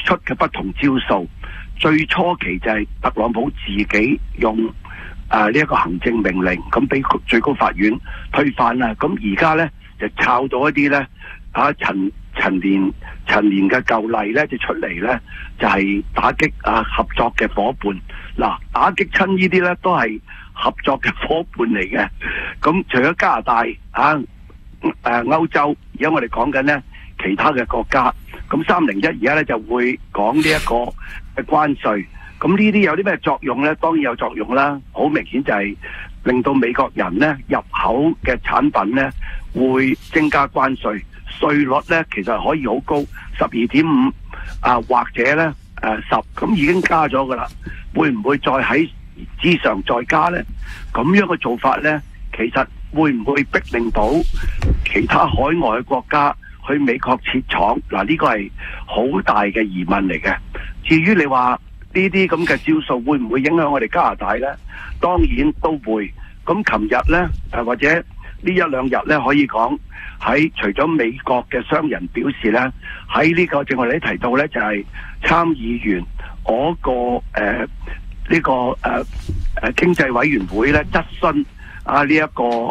出嘅不同招數。最初期就係特朗普自己用呢一個行政命令，咁俾最高法院推翻啦。咁而家咧就抄到一啲咧陳年嘅舊例咧，就出嚟咧就係打擊合作嘅伙伴。嗱，打擊親呢啲咧都係合作嘅伙伴嚟嘅。咁除咗加拿大歐洲，而家我哋講緊咧其他嘅國家。咁301而家咧就會講呢一個嘅關稅。咁呢啲有啲咩作用咧？當然有作用啦。好明顯就係令到美國人咧入口嘅產品咧會增加關稅，稅率咧其實可以好高，12.5或者咧10，咁已經加咗噶啦。會唔會再喺之上再加咧？咁樣嘅做法咧，其實會唔會逼令到其他海外嘅國家去美國設廠？嗱，呢個係好大嘅疑問嚟嘅。至於你話呢啲咁嘅招數會唔會影響我哋加拿大呢？當然都會。咁琴日呢，或者呢一兩日呢，可以講喺除咗美國嘅商人表示呢，喺呢個正我哋提到呢，就係參議員嗰個經濟委員會呢質詢呢一個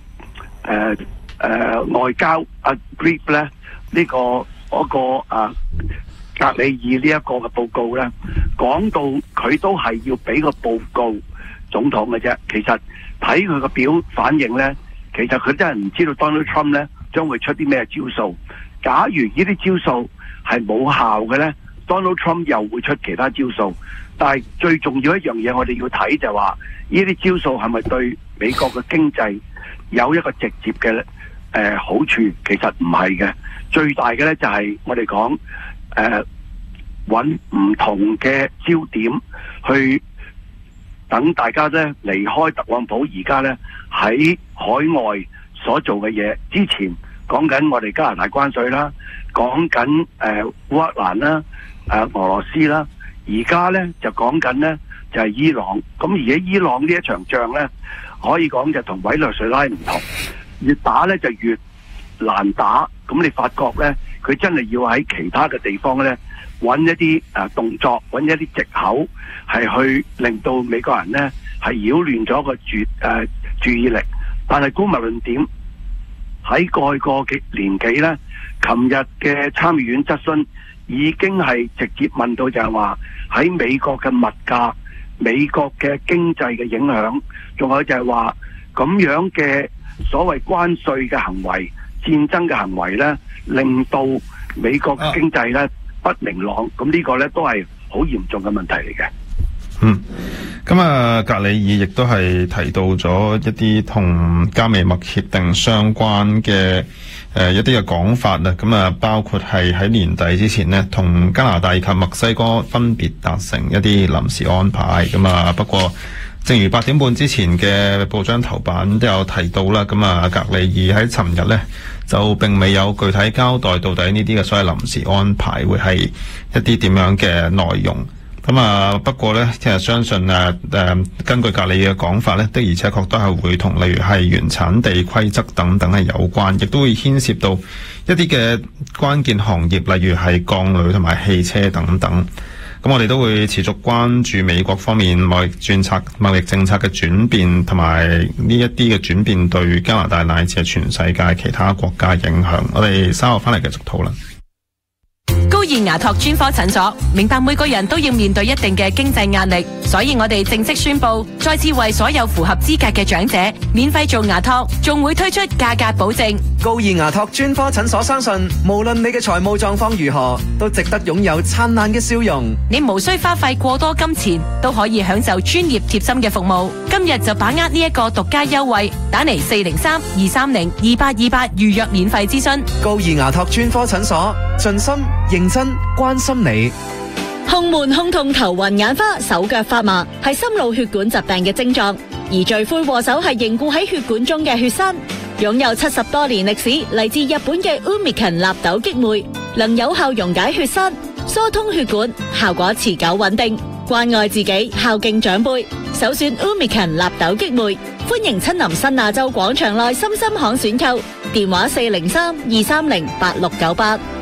外交Griff 呢呢個嗰個格里爾呢一個嘅報告呢，講到佢都係要俾個報告總統嘅啫。其實睇佢個表反應呢，其實佢真係唔知道 Donald Trump 呢將會出啲咩招數。假如呢啲招數係冇效嘅呢， Donald Trump 又會出其他招數。但係最重要一樣嘢，我哋要睇就係話呢啲招數係咪對美國嘅經濟有一個直接嘅好處？其實唔係嘅。最大嘅呢就係我哋講揾唔同嘅焦點去等大家呢離開特朗普而家呢喺海外所做嘅嘢。之前講緊我哋加拿大關稅啦，講緊烏克蘭啦、俄羅斯啦，而家呢就講緊呢就係伊朗。咁而家伊朗呢一場仗呢，可以講就同委內瑞拉唔同，越打呢就越難打。咁你發覺呢，佢真係要喺其他嘅地方呢揾一啲動作，揾一啲藉口，係去令到美國人呢係擾亂咗個注意力。但係姑勿論點，喺過去個年幾呢，琴日嘅參議院質詢已經係直接問到就係話喺美國嘅物價、美國嘅經濟嘅影響，仲有就係話咁樣嘅所謂關稅嘅行為、戰爭嘅行為呢，令到美國嘅經濟呢不明朗。咁呢個呢都係好嚴重嘅問題嚟嘅。 咁格里爾亦都係提到咗一啲同加美默協定相關嘅一啲嘅講法啦。咁包括係喺年底之前呢，同加拿大以及墨西哥分別達成一啲臨時安排。不過正如8點半之前嘅報章頭版都有提到啦，格里爾喺尋日呢就並未有具體交代到底呢啲嘅所謂臨時安排會係一啲點樣嘅內容。不過呢，其實相信根據格里嘅講法呢，的而且確都係會同例如係原產地規則等等係有關，亦都會牽涉到一啲嘅關鍵行業，例如係鋼鋁同埋汽車等等。咁我哋都會持續關注美國方面貿易政策嘅轉變，同埋呢一啲嘅轉變對加拿大乃至係全世界其他國家影響。我哋稍後翻嚟繼續討論。 高爾牙托專科診所明白每個人都要面對一定嘅經濟壓力，所以我哋正式宣布，再次為所有符合資格嘅長者免費做牙托，仲會推出價格保證。 高爾牙托專科診所相信，無論你嘅財務狀況如何，都值得擁有燦爛嘅笑容。 你無需花費過多金錢，都可以享受專業貼心嘅服務。今日就把握呢一個獨家優惠，打嚟403-230-2828預約免費諮詢。 高爾牙托專科診所，盡心認真關心你。 胸悶、胸痛、頭暈眼花、手腳發麻，係心腦血管疾病嘅症狀，而罪魁禍首係凝固喺血管中嘅血栓。擁有70多年歷史，嚟自日本嘅 Umiken 納豆激酶，能有效溶解血栓、疏通血管，效果持久穩定。關愛自己，孝敬長輩，首選 Umiken 納豆激酶。歡迎親臨新亞洲廣場內深深巷選購，電話403-230-8698。